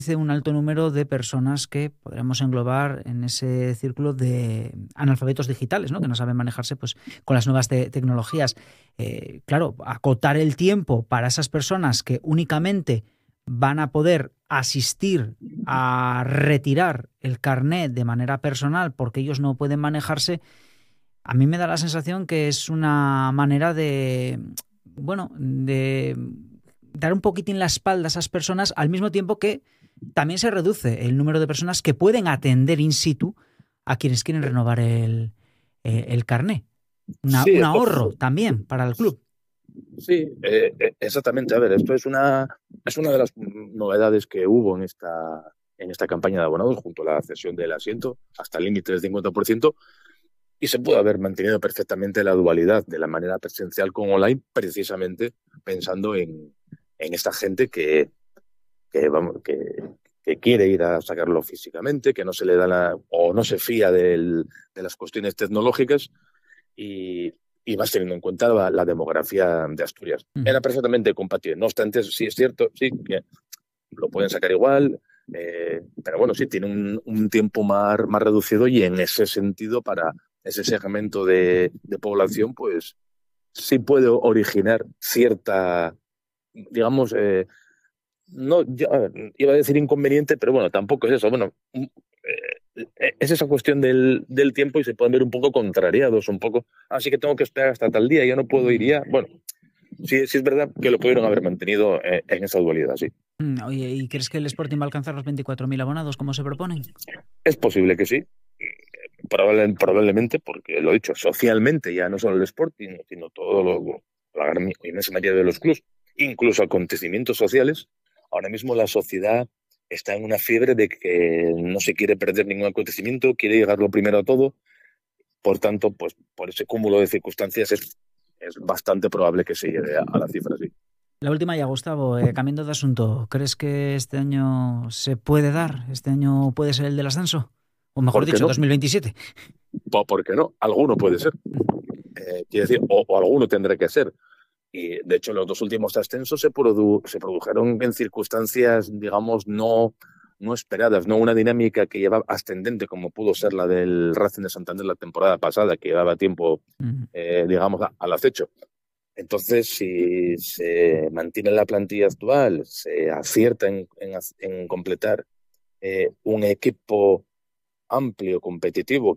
un alto número de personas que podremos englobar en ese círculo de analfabetos digitales, ¿no? Que no saben manejarse pues con las nuevas tecnologías. Claro, acotar el tiempo para esas personas que únicamente van a poder asistir a retirar el carnet de manera personal porque ellos no pueden manejarse, a mí me da la sensación que es una manera de, bueno, de dar un poquitín la espalda a esas personas, al mismo tiempo que también se reduce el número de personas que pueden atender in situ a quienes quieren renovar el carné. Sí, Un esto ahorro también para el club. sí, exactamente. A ver, esto es una de las novedades que hubo en esta campaña de abonados, junto a la cesión del asiento hasta el límite del 50%, y se puede haber mantenido perfectamente la dualidad de la manera presencial con online, precisamente pensando en esta gente vamos, que quiere ir a sacarlo físicamente, que no se le da o no se fía de las cuestiones tecnológicas y más teniendo en cuenta la demografía de Asturias. Era perfectamente compatible. No obstante, sí es cierto, sí, que lo pueden sacar igual, pero bueno, sí, tiene un tiempo más reducido y en ese sentido para ese segmento de población, pues sí puede originar cierta, digamos, no, a ver, iba a decir inconveniente, pero bueno, tampoco es eso. Bueno, es esa cuestión del tiempo y se pueden ver un poco contrariados, un poco, así que tengo que esperar hasta tal día, ya no puedo ir ya. Bueno, sí es verdad que lo pudieron haber mantenido en esa dualidad, sí. Oye, ¿y crees que el Sporting va a alcanzar los 24.000 abonados como se proponen? Es posible que sí, probablemente, porque lo he dicho, socialmente, ya no solo el Sporting, sino todo la gran inmensa mayoría de los clubes, incluso acontecimientos sociales. Ahora mismo la sociedad está en una fiebre de que no se quiere perder ningún acontecimiento, quiere llegar lo primero a todo. Por tanto, pues por ese cúmulo de circunstancias es bastante probable que se llegue a la cifra, sí. La última ya, Gustavo, cambiando de asunto, ¿crees que este año se puede dar? ¿Este año puede ser el del ascenso? O mejor ¿Por qué dicho, no? 2027. ¿Por qué no? Alguno puede ser. Quiero decir, o alguno tendrá que ser. Y de hecho, los dos últimos ascensos se produjeron en circunstancias, digamos, no esperadas, no una dinámica que llevaba ascendente, como pudo ser la del Racing de Santander la temporada pasada, que llevaba tiempo, digamos, al acecho. Entonces, si se mantiene la plantilla actual, se acierta en completar un equipo amplio, competitivo,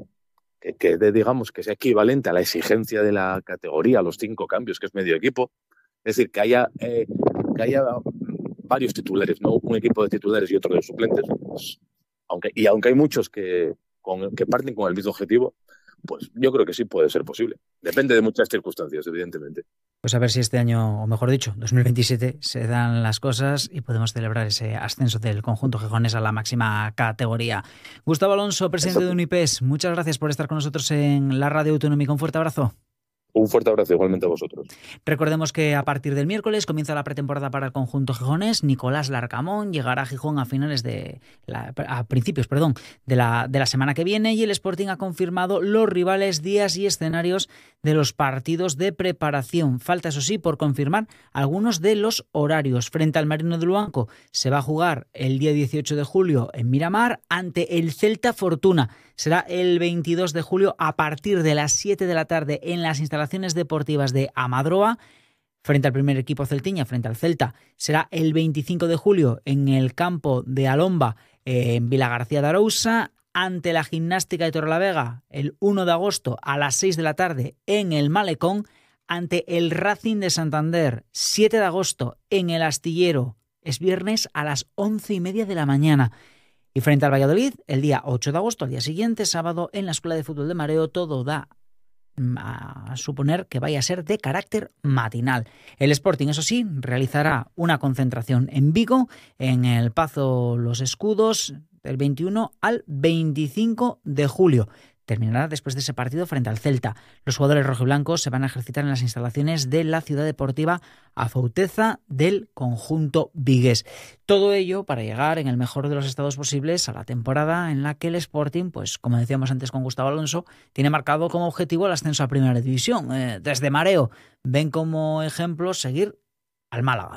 digamos, que sea equivalente a la exigencia de la categoría, a los 5 cambios, que es medio equipo. Es decir, que haya varios titulares, no un equipo de titulares y otro de suplentes. Pues, aunque hay muchos que parten con el mismo objetivo, pues yo creo que sí puede ser posible. Depende de muchas circunstancias, evidentemente. Pues a ver si este año, o mejor dicho, 2027, se dan las cosas y podemos celebrar ese ascenso del conjunto gijonés a la máxima categoría. Gustavo Alonso, presidente de Exacto. Unipes, muchas gracias por estar con nosotros en la Radio Autonómica. Un fuerte abrazo. Un fuerte abrazo igualmente a vosotros. Recordemos que a partir del miércoles comienza la pretemporada para el conjunto gijonés. Nicolás Larcamón llegará a Gijón a principios de la semana que viene, y el Sporting ha confirmado los rivales, días y escenarios de los partidos de preparación. Falta, eso sí, por confirmar algunos de los horarios. Frente al Marino de Luanco se va a jugar el día 18 de julio en Miramar ante el Celta Fortuna. Será el 22 de julio a partir de las 7 de la tarde en las instalaciones deportivas de Amadroa, frente al primer equipo celtiña, frente al Celta. Será el 25 de julio en el campo de Alomba, en Vilagarcía de Arousa, ante la Gimnástica de Torrelavega, el 1 de agosto a las 6 de la tarde en el Malecón, ante el Racing de Santander, 7 de agosto en el Astillero, es viernes a las 11:30 de la mañana. Y frente al Valladolid, el día 8 de agosto, al día siguiente, sábado, en la Escuela de Fútbol de Mareo. Todo da a suponer que vaya a ser de carácter matinal. El Sporting, eso sí, realizará una concentración en Vigo, en el Pazo Los Escudos, del 21 al 25 de julio. Terminará después de ese partido frente al Celta. Los jugadores rojiblancos se van a ejercitar en las instalaciones de la Ciudad Deportiva Afouteza del conjunto vigués. Todo ello para llegar en el mejor de los estados posibles a la temporada en la que el Sporting, pues como decíamos antes con Gustavo Alonso, tiene marcado como objetivo el ascenso a Primera División. Desde Mareo ven como ejemplo seguir al Málaga.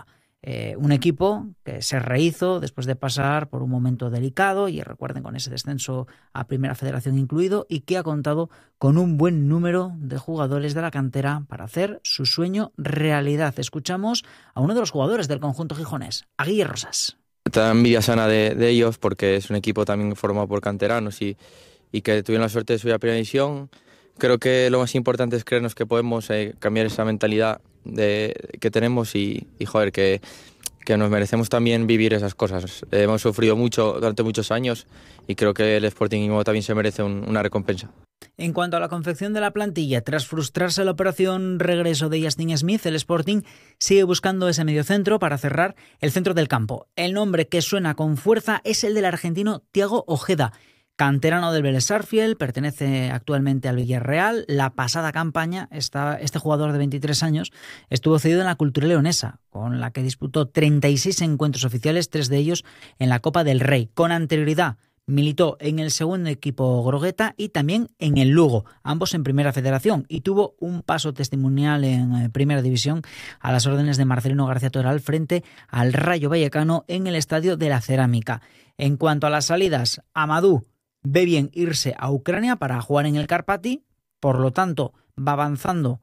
un equipo que se rehizo después de pasar por un momento delicado, y recuerden, con ese descenso a Primera Federación incluido, y que ha contado con un buen número de jugadores de la cantera para hacer su sueño realidad. Escuchamos a uno de los jugadores del conjunto gijonés, a Guille Rosas. La envidia sana de ellos, porque es un equipo también formado por canteranos y que tuvieron la suerte de subir a Primera División. Creo que lo más importante es creernos que podemos cambiar esa mentalidad que tenemos y joder, que nos merecemos también vivir esas cosas. Hemos sufrido mucho durante muchos años y creo que el Sporting también se merece una recompensa. En cuanto a la confección de la plantilla, tras frustrarse la operación regreso de Justin Smith, el Sporting sigue buscando ese mediocentro para cerrar el centro del campo. El nombre que suena con fuerza es el del argentino Thiago Ojeda, canterano del Vélez Sarsfield, pertenece actualmente al Villarreal. La pasada campaña, este jugador de 23 años estuvo cedido en la Cultural Leonesa, con la que disputó 36 encuentros oficiales, 3 de ellos en la Copa del Rey. Con anterioridad militó en el segundo equipo Grogueta y también en el Lugo, ambos en Primera Federación, y tuvo un paso testimonial en Primera División a las órdenes de Marcelino García Toral frente al Rayo Vallecano en el Estadio de la Cerámica. En cuanto a las salidas, Amadou ve bien irse a Ucrania para jugar en el Karpaty, por lo tanto va avanzando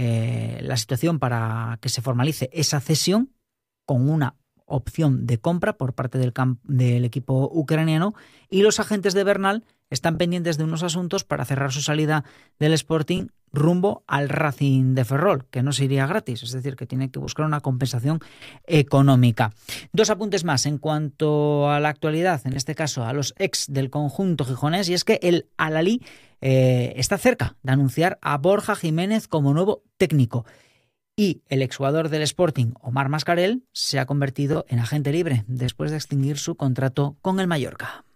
la situación para que se formalice esa cesión con una opción de compra por parte del equipo ucraniano, y los agentes de Bernal están pendientes de unos asuntos para cerrar su salida del Sporting rumbo al Racing de Ferrol, que no se iría gratis, es decir, que tiene que buscar una compensación económica. 2 apuntes más en cuanto a la actualidad, en este caso a los ex del conjunto gijonés, y es que el Al-Ahly está cerca de anunciar a Borja Jiménez como nuevo técnico. Y el exjugador del Sporting, Omar Mascarell, se ha convertido en agente libre después de extinguir su contrato con el Mallorca.